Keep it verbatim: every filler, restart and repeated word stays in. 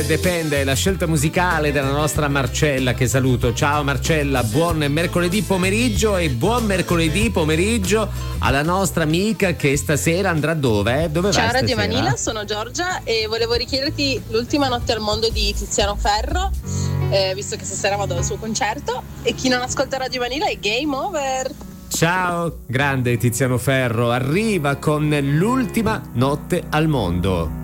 Dipende, la scelta musicale della nostra Marcella, che saluto. Ciao Marcella, buon mercoledì pomeriggio e buon mercoledì pomeriggio alla nostra amica che stasera andrà dove? Dove Ciao vai Radio stasera? Vanilla, sono Giorgia e volevo richiederti l'ultima notte al mondo di Tiziano Ferro, eh, visto che stasera vado al suo concerto e chi non ascolta Radio Vanilla è game over. Ciao, grande Tiziano Ferro, arriva con l'ultima notte al mondo.